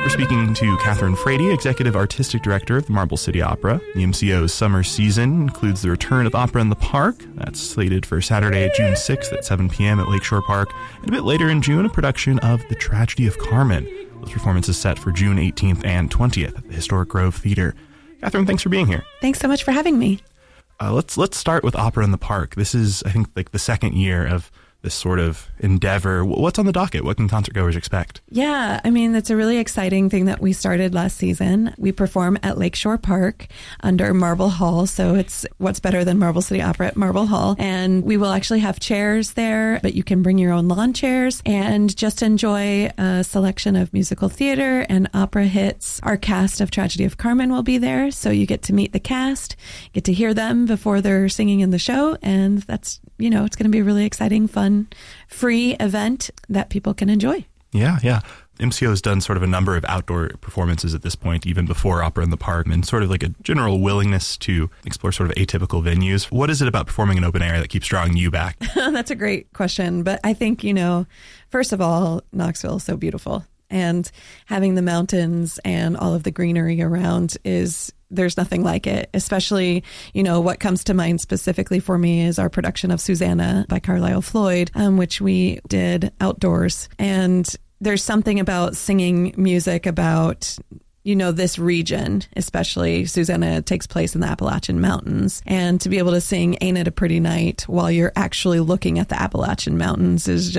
We're speaking to Catherine Frady, Executive Artistic Director of the Marble City Opera. The MCO's summer season includes the return of Opera in the Park. That's slated for Saturday, June 6th at 7 p.m. at Lakeshore Park. And a bit later in June, a production of The Tragedy of Carmen. Those performances set for June 18th and 20th at the Historic Grove Theater. Catherine, thanks for being here. Thanks so much for having me. Let's start with Opera in the Park. This is, I think, like the second year of this sort of endeavor. What's on the docket? What can concertgoers expect? Yeah, I mean, that's a really exciting thing that we started last season. We perform at Lakeshore Park under Marble Hall. So it's what's better than Marble City Opera at Marble Hall. And we will actually have chairs there, but you can bring your own lawn chairs and just enjoy a selection of musical theater and opera hits. Our cast of Tragedy of Carmen will be there. So you get to meet the cast, get to hear them before they're singing in the show. And that's, you know, it's going to be a really exciting, fun, free event that people can enjoy. Yeah. MCO has done sort of a number of outdoor performances at this point, even before Opera in the Park, and sort of like a general willingness to explore sort of atypical venues. What is it about performing in open air that keeps drawing you back? That's a great question. But I think, you know, first of all, Knoxville is so beautiful. And having the mountains and all of the greenery around there's nothing like it, especially, you know, what comes to mind specifically for me is our production of Susanna by Carlisle Floyd, which we did outdoors. And there's something about singing music about, you know, this region, especially Susanna takes place in the Appalachian Mountains. And to be able to sing Ain't It a Pretty Night while you're actually looking at the Appalachian Mountains is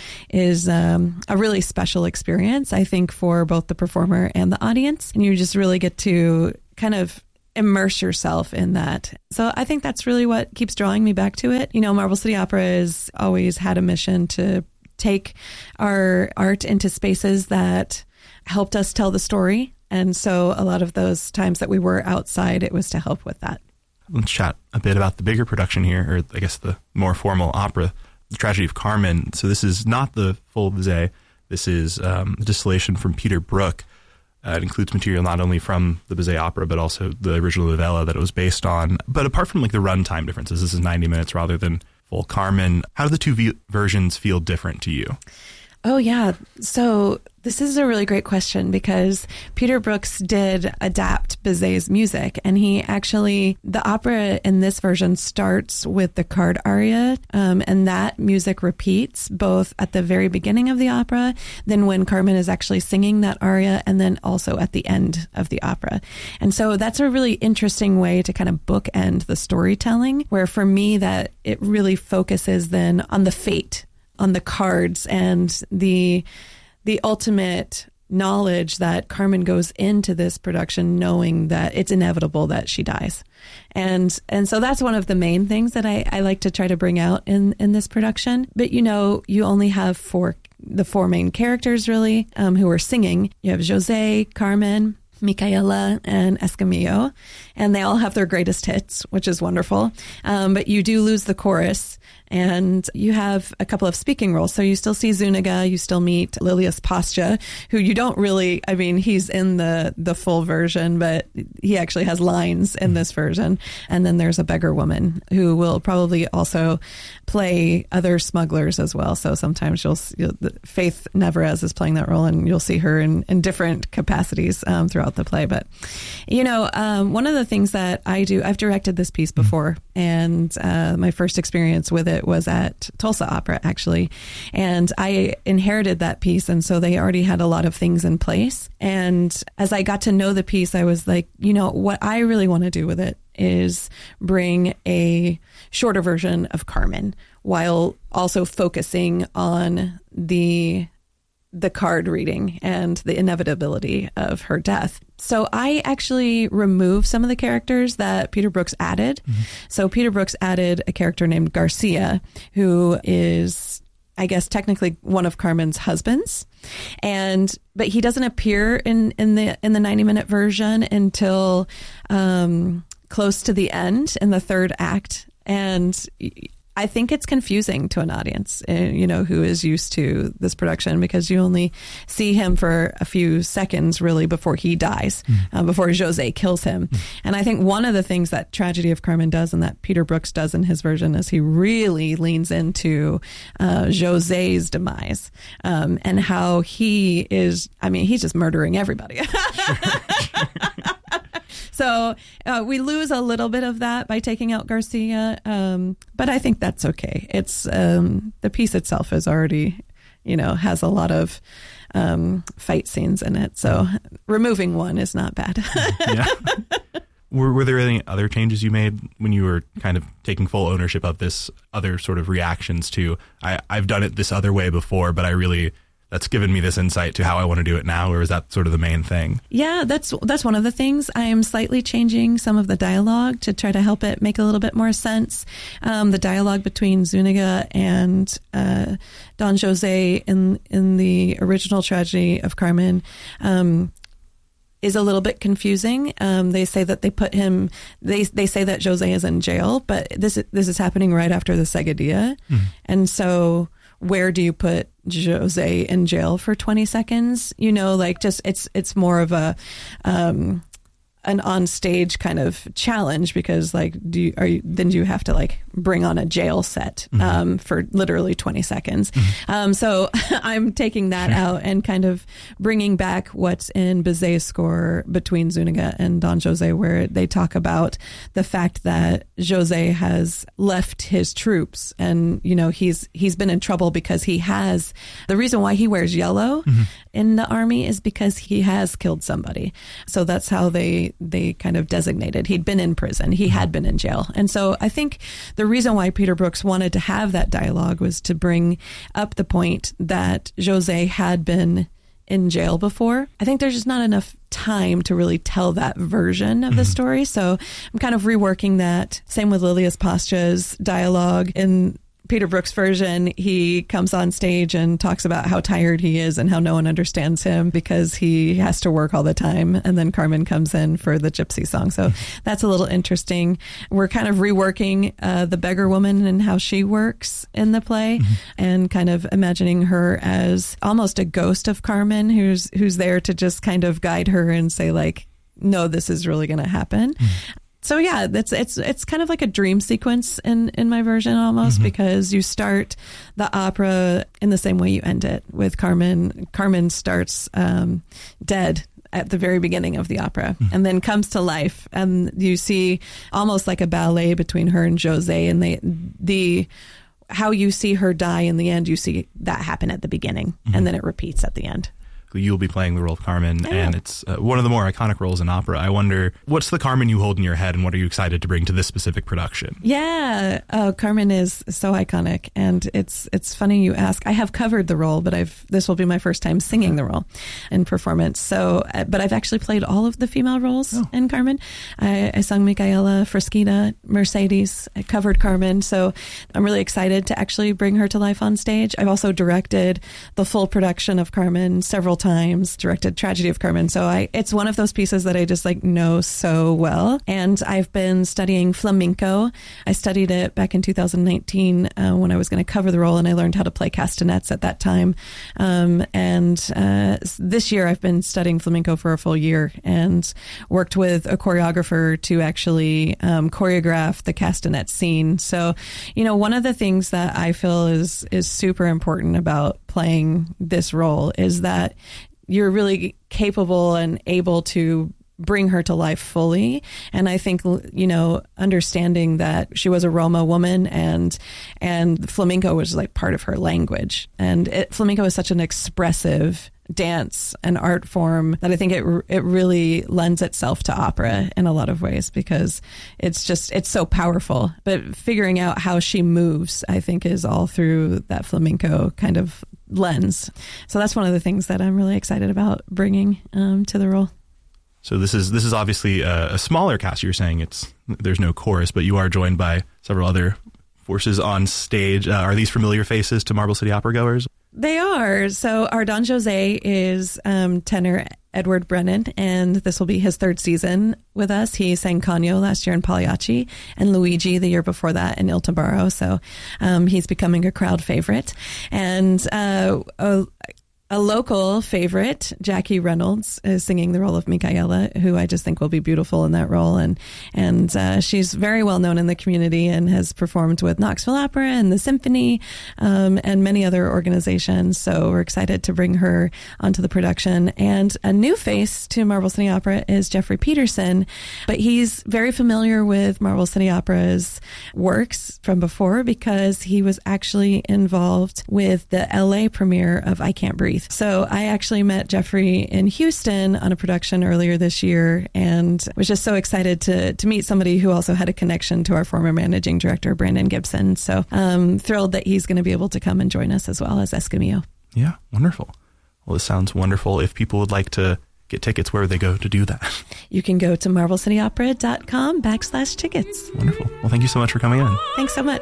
a really special experience, I think, for both the performer and the audience. And you just really get to kind of immerse yourself in that. So I think that's really what keeps drawing me back to it. You know, Marble City Opera has always had a mission to take our art into spaces that helped us tell the story. And so a lot of those times that we were outside, it was to help with that. Let's chat a bit about the bigger production here, or I guess the more formal opera, The Tragedy of Carmen. So this is not the full Bizet. This is a distillation from Peter Brook. It includes material not only from the Bizet opera, but also the original novella that it was based on. But apart from like the runtime differences, this is 90 minutes rather than full Carmen. How do the two versions feel different to you? Oh, yeah. So this is a really great question because Peter Brooks did adapt Bizet's music, and the opera in this version starts with the card aria, and that music repeats both at the very beginning of the opera, then when Carmen is actually singing that aria, and then also at the end of the opera. And so that's a really interesting way to kind of bookend the storytelling, where for me that it really focuses then on the fate, on the cards, and the ultimate knowledge that Carmen goes into this production knowing that it's inevitable that she dies. And so that's one of the main things that I like to try to bring out in this production. But, you know, you only have the four main characters, really, who are singing. You have José, Carmen, Micaela, and Escamillo, and they all have their greatest hits, which is wonderful. But you do lose the chorus, and you have a couple of speaking roles. So you still see Zuniga, you still meet Lilius Pascha, who you don't really, I mean, he's in the full version, but he actually has lines in this version. And then there's a beggar woman who will probably also play other smugglers as well. So sometimes Faith Neverez is playing that role, and you'll see her in different capacities throughout the play. But, you know, one of the things that I do, I've directed this piece before, and my first experience with it was at Tulsa Opera, actually. And I inherited that piece, and so they already had a lot of things in place. And as I got to know the piece, I was like, you know, what I really want to do with it is bring a shorter version of Carmen while also focusing on the card reading and the inevitability of her death. So I actually removed some of the characters that Peter Brooks added. Mm-hmm. So Peter Brooks added a character named Garcia, who is, I guess, technically one of Carmen's husbands. But he doesn't appear in the 90-minute version until close to the end in the third act. And I think it's confusing to an audience, who is used to this production, because you only see him for a few seconds really before he dies, before José kills him. And I think one of the things that Tragedy of Carmen does, and that Peter Brooks does in his version, is he really leans into José's demise, and how he is, he's just murdering everybody. So we lose a little bit of that by taking out Garcia, but I think that's okay. It's the piece itself is already, has a lot of fight scenes in it, so removing one is not bad. Yeah. Were there any other changes you made when you were kind of taking full ownership of this, other sort of reactions to, I've done it this other way before, but that's given me this insight to how I want to do it now? Or is that sort of the main thing? Yeah, that's one of the things. I am slightly changing some of the dialogue to try to help it make a little bit more sense. The dialogue between Zuniga and Don José in the original Tragedy of Carmen is a little bit confusing. They say that they put him, they say that José is in jail, but this is happening right after the Seguidilla. And so where do you put José in jail for 20 seconds? It's more of an on-stage kind of challenge, because do you have to bring on a jail set for literally 20 seconds. So I'm taking that out and kind of bringing back what's in Bizet's score between Zuniga and Don José, where they talk about the fact that José has left his troops, and he's been in trouble because the reason why he wears yellow in the army is because he has killed somebody. So that's how they kind of designated. He'd been in prison. He had been in jail. And so I think the reason why Peter Brooks wanted to have that dialogue was to bring up the point that José had been in jail before. I think there's just not enough time to really tell that version of the story. So I'm kind of reworking that. Same with Lilias Pastra's dialogue. In Peter Brooks' version, he comes on stage and talks about how tired he is and how no one understands him because he has to work all the time. And then Carmen comes in for the gypsy song. So that's a little interesting. We're kind of reworking the beggar woman and how she works in the play, and kind of imagining her as almost a ghost of Carmen who's there to just kind of guide her and say, no, this is really going to happen. So yeah, it's kind of like a dream sequence in my version almost, because you start the opera in the same way you end it with Carmen. Carmen starts dead at the very beginning of the opera and then comes to life, and you see almost like a ballet between her and José, and the how you see her die in the end, you see that happen at the beginning, and then it repeats at the end. You'll be playing the role of Carmen, and it's one of the more iconic roles in opera. I wonder, what's the Carmen you hold in your head, and what are you excited to bring to this specific production? Yeah, Carmen is so iconic, and it's funny you ask. I have covered the role, but this will be my first time singing the role in performance. So, but I've actually played all of the female roles in Carmen. I sung Micaela, Frasquita, Mercedes. I covered Carmen, so I'm really excited to actually bring her to life on stage. I've also directed the full production of Carmen several times, directed Tragedy of Carmen. So it's one of those pieces that I just know so well. And I've been studying flamenco. I studied it back in 2019 when I was going to cover the role, and I learned how to play castanets at that time. And this year I've been studying flamenco for a full year and worked with a choreographer to actually choreograph the castanet scene. So, one of the things that I feel is super important about playing this role is that you're really capable and able to bring her to life fully. And I think, understanding that she was a Roma woman and flamenco was part of her language. And flamenco is such an expressive dance and art form that I think it really lends itself to opera in a lot of ways, because it's so powerful. But figuring out how she moves, I think, is all through that flamenco kind of lens. So that's one of the things that I'm really excited about bringing to the role. So this is obviously a smaller cast. You're saying there's no chorus, but you are joined by several other forces on stage. Are these familiar faces to Marble City Opera goers? They are. So our Don José is tenor Edward Brennan, and this will be his third season with us. He sang Canio last year in Pagliacci and Luigi the year before that in Il Tabarro. So he's becoming a crowd favorite. And a local favorite, Jackie Reynolds, is singing the role of Micaela, who I just think will be beautiful in that role. And she's very well known in the community and has performed with Knoxville Opera and the Symphony, and many other organizations. So we're excited to bring her onto the production. And a new face to Marble City Opera is Jeffrey Peterson, but he's very familiar with Marble City Opera's works from before because he was actually involved with the LA premiere of I Can't Breathe. So I actually met Jeffrey in Houston on a production earlier this year and was just so excited to meet somebody who also had a connection to our former managing director, Brandon Gibson. So thrilled that he's going to be able to come and join us as well as Escamillo. Yeah, wonderful. Well, this sounds wonderful. If people would like to get tickets, where would they go to do that? You can go to marblecityopera.com/tickets. Wonderful. Well, thank you so much for coming in. Thanks so much.